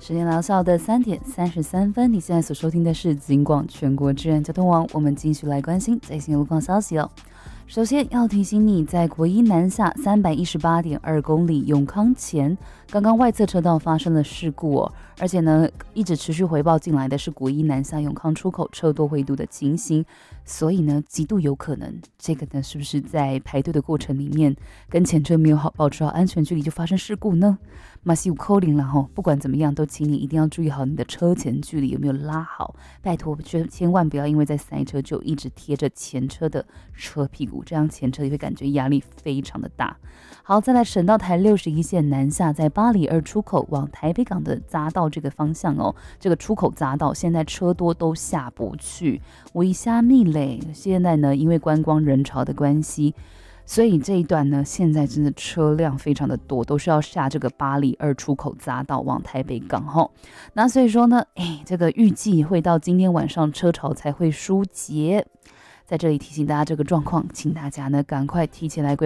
时间来到下午的3:33，你现在所收听的是警广全国治安交通网，我们继续来关心最新的路况消息哦。首先要提醒你，在国一南下318.2公里永康前，刚刚外侧车道发生了事故哦，而且呢，一直持续回报进来的是国一南下永康出口车多汇度的情形，所以呢，极度有可能，这个呢，是不是在排队的过程里面，跟前车没有好保持好安全距离就发生事故呢？马西有扣零了哈，不管怎么样，都请你一定要注意好你的车前距离有没有拉好，拜托，千万不要因为在塞车就一直贴着前车的车屁股，这样前车也会感觉压力非常的大。好，再来省道台61线南下，在八里二出口往台北港的匝道这个方向哦，这个出口匝道现在车多都下不去，为虾米嘞？现在呢，因为观光人潮的关系。所以这一段呢，现在真的车辆非常的多，都是要下这个八里二出口匝道往台北港吼。那所以说呢，这个预计会到今天晚上车潮才会疏解。在这里提醒大家这个状况，请大家呢赶快提前来规划。